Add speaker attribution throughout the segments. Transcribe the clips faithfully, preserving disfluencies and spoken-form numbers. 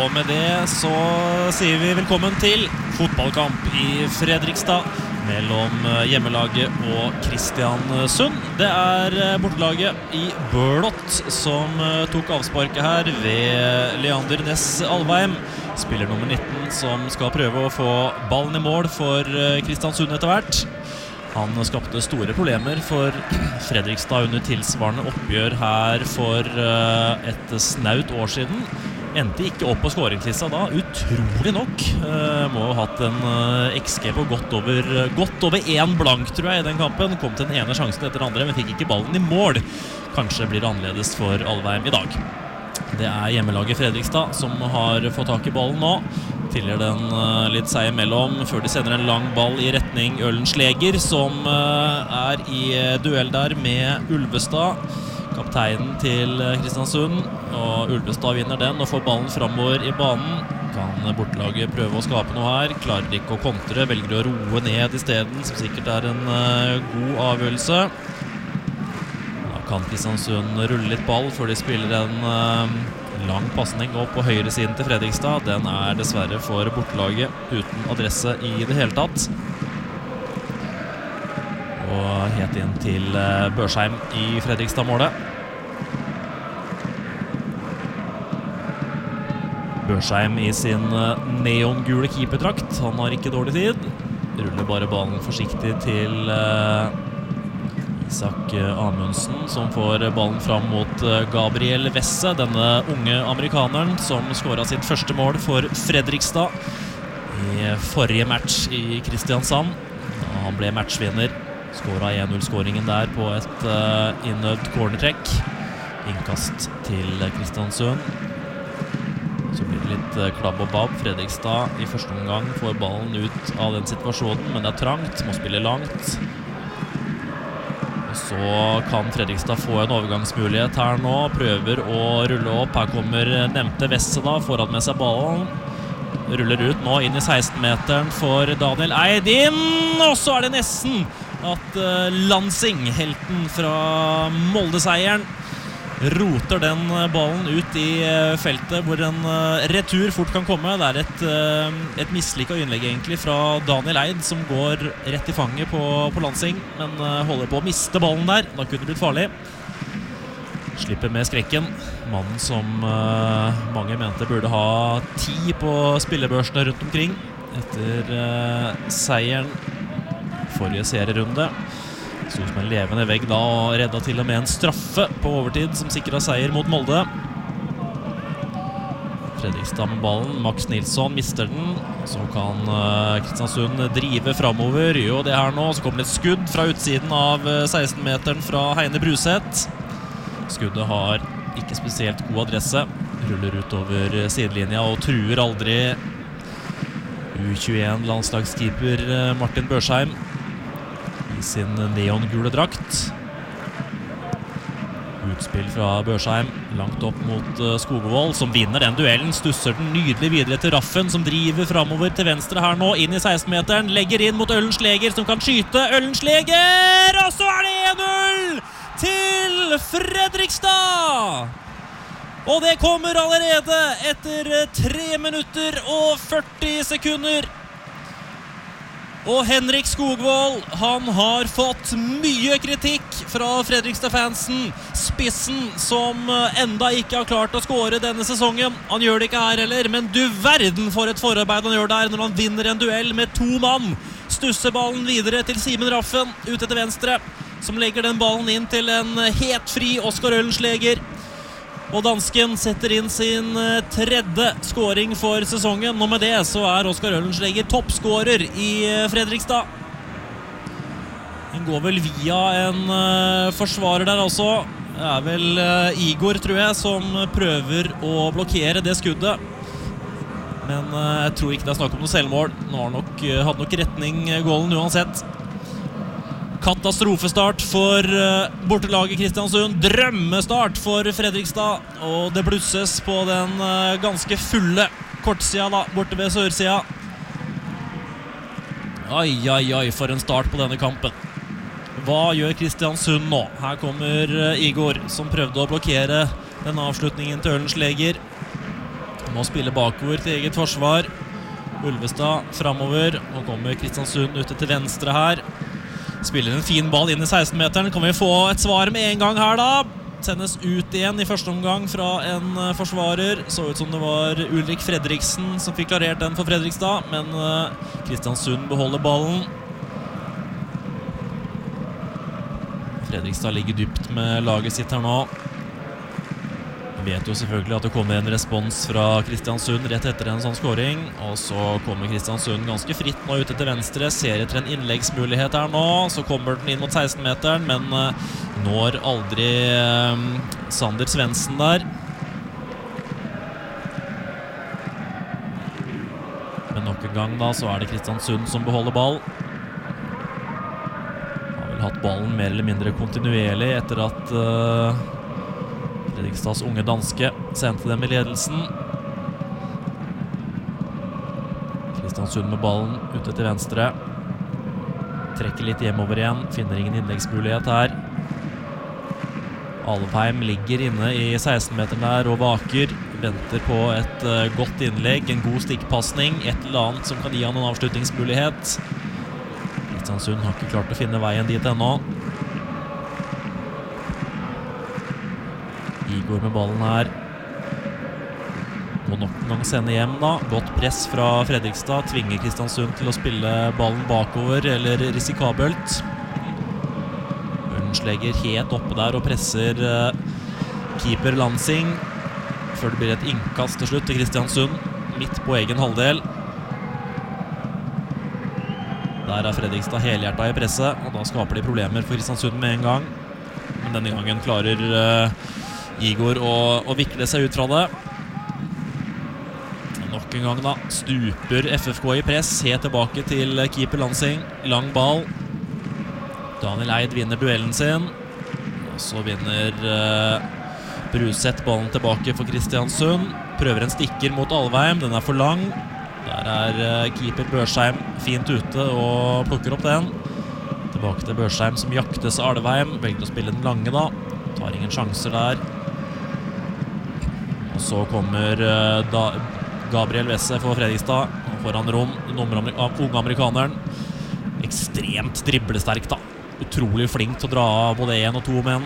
Speaker 1: og med det så sier vi velkommen til fotballkamp i Fredrikstad mellom hjemmelaget og Kristiansund. Det er bortelaget i blått som tok avsparket her ved Leander Næss Alvheim, spiller nummer nitten, som skal prøve å få ballen i mål for Kristiansund etter hvert. Han skapte store problemer for Fredrikstad under tilsvarende oppgjør her for et snaut år siden. Endte ikke opp på skåringslista da, utrolig nok. Må ha hatt en X G på godt over, godt over en blank, tror jeg, i den kampen. Kom til den ene sjansen etter den andre, men fikk ikke ballen i mål. Kanskje blir det annerledes for Alvheim i dag. Det er hjemmelaget Fredrikstad som har fått tak i ballen nå. Tiller den litt seg imellom før de sender en lang ball i retning Ølensleger, som er i duell der med Ulvestad, kapteinen til Kristiansund. Og Ulvestad vinner den og får ballen fremover i banen. Kan bortelaget prøve å skape noe her, klarer ikke å kontre, velger å roe ned i stedet, som sikkert er en god avgjørelse. Da kan Kristiansund rulle litt ball før de spiller en lang passning opp på høyre siden til Fredrikstad. Den er dessverre for bortelaget uten adresse i det hele tatt. Og helt inn til Børsheim i Fredrikstad-målet. Børsheim i sin neongule keeperdrakt. Han har ikke dårlig tid. Ruller bare ballen forsiktig til Isak Amundsen, som får ballen fram mot Gabriel Wesse, denne unge amerikaneren som skåret sitt første mål for Fredrikstad i forrige match i Kristiansand. Han ble matchvinner, skåret en null-skåringen der på et innøvd cornertrekk. Innkast til Kristiansund. Så blir det litt klabb og babb. Fredrikstad i første omgang får ballen ut av den situasjonen, men det er trangt, må spille langt. Så kan Fredrikstad få en overgangsmulighet her nå, prøver å rulle opp. Her kommer nevnte Wesse da, foran med seg ballen. Ruller ut nå inn i seksten-meteren for Daniel Eid inn, og så er det nesten at Lansing, helten fra Molde-seieren, roter den ballen ut i feltet, hvor en retur fort kan komme. Det er et, et mislykket innlegg egentlig fra Daniel Eid, som går rett i fanget på, på Lansing, men holder på å miste ballen der. Da kunne det blitt farlig. Slipper med skrekken. Mannen som uh, mange mente burde ha ti på spillebørsene rundt omkring etter uh, seieren forrige serierunde. Så som en levende vegg da, og redda til og med en straffe på overtid som sikret seier mot Molde. Fredrikstad med ballen, Max Nilsson mister den. Så kan uh, Kristiansund drive fremover, jo det her nå. Så kommer det et skudd fra utsiden av seksten-meteren fra Heine Bruseth. Skuddet har ikke spesielt god adresse. Ruller ut over sidelinja og truer aldri U tjueen-landslagskeeper Martin Børsheim sin neongule drakt. Utspill fra Børsheim langt opp mot uh, Skogvold, som vinner den duellen. Stusser den nydelig videre til Raffen, som driver fremover til venstre her nå, inn i seksten-meteren, legger inn mot Ølensleger, som kan skyte. Ølensleger, og så er det en null til Fredrikstad! Og det kommer allerede etter tre minutter og førti sekunder. Og Henrik Skogvold, han har fått mye kritikk fra Fredrikstad-fansen. Spissen som enda ikke har klart å skåre denne sesongen. Han gjør det ikke her heller, men du verden for et forarbeid han gjør der når han vinner en duell med to mann. Stusser ballen videre til Simen Raffen, ute til venstre, som legger den ballen inn til en helt fri Oskar Ølensleger. Og dansken setter inn sin tredje scoring for sesongen. Og med det så er Oskar Ølensleger toppscorer i Fredrikstad. Den går vel via en uh, forsvarer der også. Det er vel uh, Igor, tror jeg, som prøver å blokkere det skuddet. Men uh, jeg tror ikke det er snakk om noe selvmål. Nå har nok, uh, hadde nok retning gålen uansett. Katastrofestart for bortelaget Kristiansund. Drømmestart for Fredrikstad. Og det blusses på den ganske fulle kortsida da, borte ved sørsida. Ai, ai, ai, for en start på denne kampen. Hva gjør Kristiansund nå? Her kommer Igor, som prøvde å blokkere den avslutningen til Ølensleger. Må spille bakover til eget forsvar. Ulvestad fremover. Nå kommer Kristiansund ute til venstre her. Spiller en fin ball inn i seksten-meteren. Kan vi få et svar med en gang her da? Sendes ut igjen i første omgang fra en forsvarer. Så ut som det var Ulrik Fredriksen som fikk klarert den for Fredrikstad, men Kristiansund beholder ballen. Fredrikstad ligger dypt med laget sitt her nå. Vi vet jo selvfølgelig at det kommer en respons fra Kristiansund rett etter en sånn scoring, og så kommer Kristiansund ganske fritt nå ute til venstre, ser etter en innleggsmulighet her nå, så kommer den inn mot seksten-meteren, men når aldri eh, Sander Svendsen der. Men nok en gang da, så er det Kristiansund som beholder ball. Har vel hatt ballen mer eller mindre kontinuerlig etter at eh, Fredrikstads unge danske sendte dem i ledelsen. Kristiansund med ballen ute til venstre. Trekker litt hjemover igjen, finner ingen innleggsmulighet her. Alvheim ligger inne i seksten-meteren der og vaker. Venter på et uh, godt innlegg, en god stikkpassning, et eller annet som kan gi han en avslutningsmulighet. Kristiansund har ikke klart å finne veien dit ennå. Igor med ballen her. Må nok en gang sende hjem da. Godt press fra Fredrikstad. Tvinger Kristiansund til å spille ballen bakover, eller risikabelt. Ørnslegger helt oppe der og presser uh, keeper Lansing. Før det blir et innkast til slutt til Kristiansund. Midt på egen halvdel. Der er Fredrikstad helhjertet i presset, og da skaper de problemer for Kristiansund med en gang. Men denne gangen klarer uh, Igor og, og vikle seg ut fra det. Nok en gang da, stuper F F K i press, helt tilbake til keeper Lansing. Lang ball. Daniel Eid vinner duellen sin. Og så vinner uh, Bruseth ballen tilbake for Kristiansund. Prøver en stikker mot Alvheim, den er for lang. Der er uh, keeper Børsheim fint ute og plukker opp den. Tilbake til Børsheim som jaktes Alvheim. Velger å spille den lange da. Tar ingen sjanser der. Og så kommer uh, da Gabriel Wesse for Fredrikstad foran Rom, den unge amerikaneren. Ekstremt driblesterk da. Utrolig flink til å dra av både en og to menn.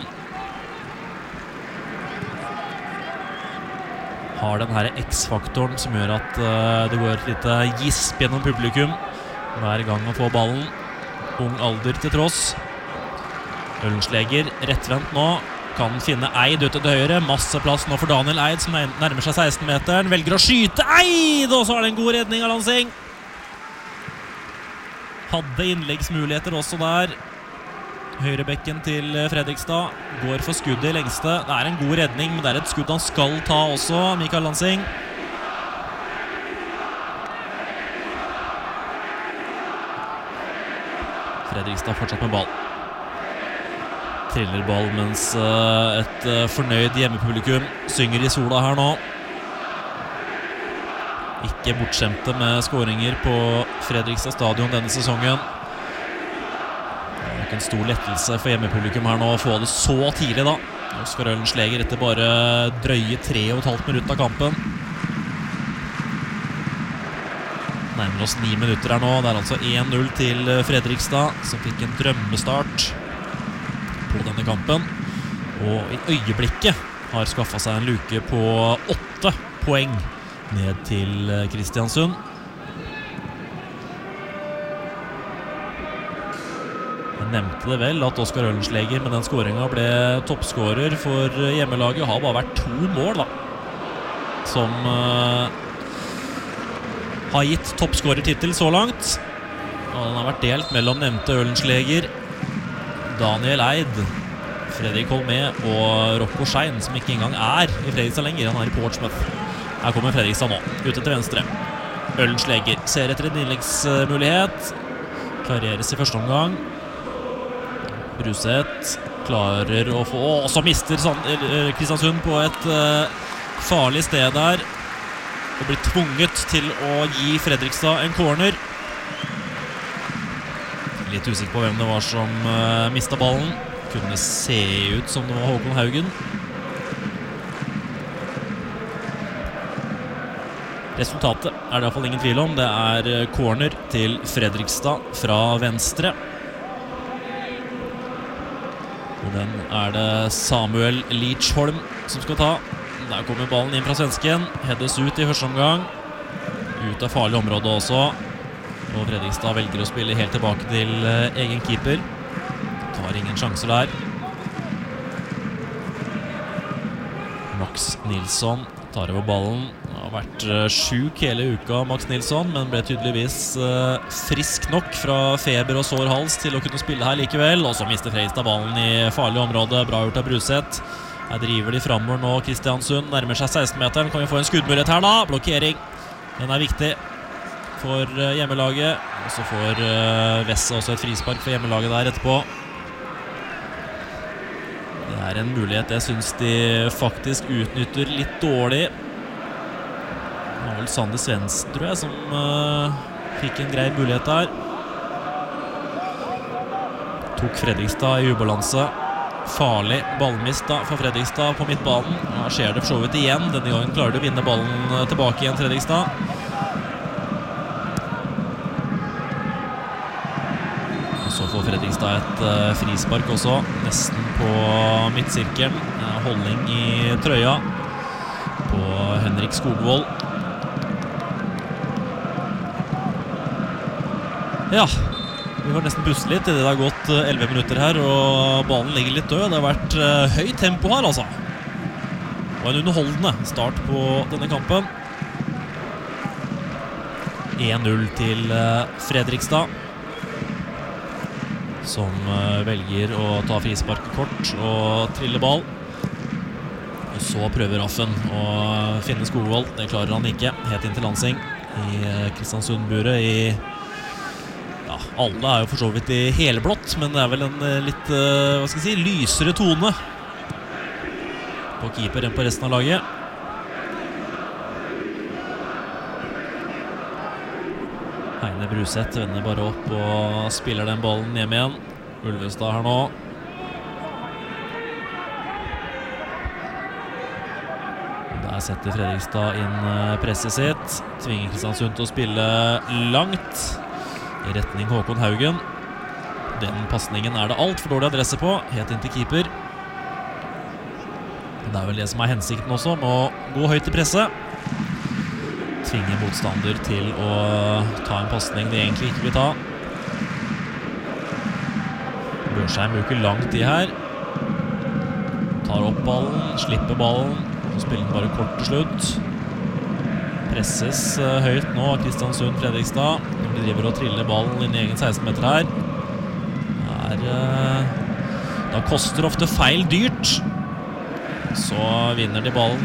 Speaker 1: Har den her X-faktoren som gjør at uh, det går et lite gisp gjennom publikum hver gang å få ballen. Ung alder til tross. Ørnslegger rettvendt nå. Kan finne Eid ute til høyre. Masse plass nå for Daniel Eid som nærmer seg seksten-meteren. Velger å skyte Eid, og så er det en god redning av Lansing. Hadde innleggsmuligheter også der. Høyrebekken til Fredrikstad går for skuddet i lengste. Det er en god redning, men det er et skudd han skal ta også, Mikael Lansing. Fredrikstad fortsatt med ball. Triller ball mens uh, et uh, fornøyd hjemmepublikum synger i sola her nå. Ikke bortskjemte med skåringer på Fredrikstad stadion denne sesongen. Det er nok en stor lettelse for hjemmepublikum her nå å få det så tidlig da. Oskar Ørnslegger etter bare drøye tre og et halvt minutt av kampen. Nærmer oss ni minutter her nå. Det er altså én null til Fredrikstad, som fikk en drømmestart på denne kampen, og i øyeblikket har skaffet seg en luke på åtte poeng ned til Kristiansund. Jeg nevnte det vel at Oskar Ørnslegger med den skåringen ble toppskårer for hjemmelaget. Har bare vært to mål da, som uh, har gitt toppskårertitel så langt, og den har vært delt mellom nevnte Ørnslegger, Daniel Eid, Fredrik Holmé og Rocco Schein, som ikke engang er i Fredrikstad lenger. Han er i Portsmouth. Her kommer Fredrikstad nå, ute til venstre. Ørnslegger ser etter en innleggsmulighet. Klareres i første omgang. Bruseth klarer å få... Åh, så mister Kristiansund på et uh, farlig sted der. Og blir tvunget til å gi Fredrikstad en corner. Litt usikker på hvem det var som uh, mistet ballen. Kunne se ut som det var Håkon Haugen. Resultatet er det i hvert fall ingen tvil om. Det er corner til Fredrikstad fra venstre. Og den er det Samuel Lichholm som skal ta. Der kommer ballen inn fra svensken. Heades ut i første omgang. Ut av farlig område også. Og Fredrikstad velger å spille helt tilbake til egen keeper. Tar ingen sjanser der. Max Nilsson tar over ballen. Han har vært sjuk hele uka, Max Nilsson, men ble tydeligvis uh, frisk nok fra feber og sår hals til å kunne spille her likevel. Og så mister Fredrikstad ballen i farlig område. Bra gjort av Bruseth. Her driver de fremover nå. Kristiansund nærmer seg seksten-meteren. Kan vi få en skuddmulighet her da? Blokkering. Den er viktig for uh, hjemmelaget. Og så får uh, Vesse også et frispark for hjemmelaget der etterpå. Det er en mulighet jeg synes de faktisk utnytter litt dårlig. Det var vel Sander Svendsen, tror jeg, som uh, fikk en grei mulighet der. Tok Fredrikstad i ubalanse. Farlig ballmist da for Fredrikstad på midtbanen. Her skjer det for så vidt igjen. Denne gangen klarer de å vinne ballen tilbake igjen, Fredrikstad. Og så får Fredrikstad et uh, frispark også, nesten på midtsirkelen. Uh, holdning i trøya på Henrik Skogvold. Ja, vi får nesten puste litt. Det har gått elleve minutter her, og ballen ligger litt død. Det har vært uh, høyt tempo her, altså. Og en underholdende start på denne kampen. en null til uh, Fredrikstad, som uh, velger å ta frisparket kort og trille ball. Og så prøver Raffen å finne Skogvold. Det klarer han ikke, helt inn til Lansing i uh, Kristiansund-buret i... Ja, alle er jo for så vidt i helblått, men det er vel en uh, litt, uh, hva skal jeg si, lysere tone på keeper enn på resten av laget. Heine Bruseth vender bare opp og spiller den ballen hjem igjen. Ulvestad her nå. Der setter Fredrikstad inn presset sitt. Tvinger Kristiansund til å spille langt i retning Håkon Haugen. Den passningen er det alt for dårlig adresse på, helt inn til keeper. Det er vel det som er hensikten også, med å gå høyt i presset. Tvinge motstander til å ta en passning de egentlig ikke vil ta. Børsheim bruker lang tid her. Tar opp ballen, slipper ballen, og spiller den bare kort til slutt. Presses uh, høyt nå av Kristiansund Fredrikstad. De driver og triller ballen inn i egen seksten-meter her. Her, uh, da koster ofte feil dyrt. Så vinner de ballen